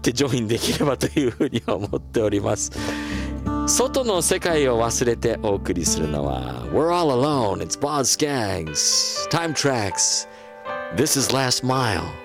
ってジョインできればというふうに思っております。外の世界を忘れてお送りするのは We're all alone, it's Boz Skaggs, Time Tracks, This is Last Mile